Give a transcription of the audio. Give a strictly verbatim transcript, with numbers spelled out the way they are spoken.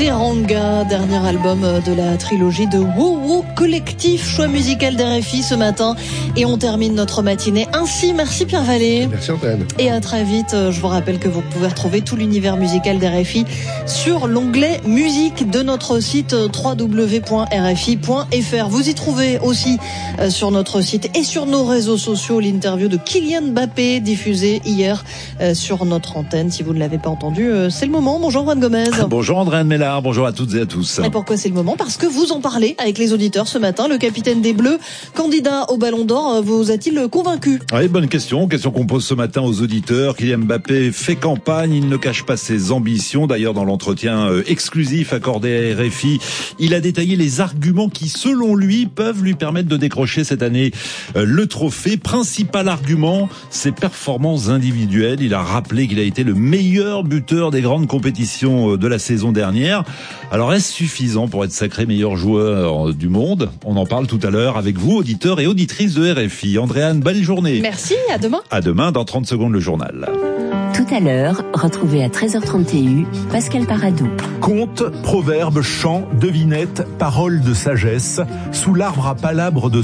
Teranga, dernier album de la trilogie de Wow Wow Collectif, choix musical d'R F I ce matin. Et on termine notre matinée ainsi. Merci Pierre Vallée. Merci Antoine. Et à très vite. Je vous rappelle que vous pouvez retrouver tout l'univers musical d'R F I sur l'onglet musique de notre site w w w point r f i point f r. Vous y trouvez aussi sur notre site et sur nos réseaux sociaux l'interview de Kylian Mbappé diffusée hier sur notre antenne. Si vous ne l'avez pas entendu, c'est le moment. Bonjour Juan Gomez. Bonjour Andréane Mélard, bonjour à toutes et à tous. Et pourquoi c'est le moment? Parce que vous en parlez avec les auditeurs ce matin. Le capitaine des Bleus, candidat au Ballon d'Or, vous a-t-il convaincu? Oui, bonne question. Question qu'on pose ce matin aux auditeurs. Kylian Mbappé fait campagne, il ne cache pas ses ambitions. D'ailleurs, dans l'entretien exclusif accordé à R F I, il a détaillé les arguments qui, selon lui, peuvent lui permettre de décrocher cette année le trophée. Principal argument, ses performances individuelles. Il a rappelé qu'il a été le meilleur buteur des grandes compétitions de la saison dernière. Alors, est-ce suffisant pour être sacré meilleur joueur du monde? On en parle tout à l'heure avec vous, auditeurs et auditrices de R F I. Andréane, belle journée. Merci, à demain. À demain, dans trente secondes, le journal. Tout à l'heure, retrouvez à treize heures trente et un Pascal Paradou. Contes, proverbes, chants, devinettes, paroles de sagesse, sous l'arbre à palabres de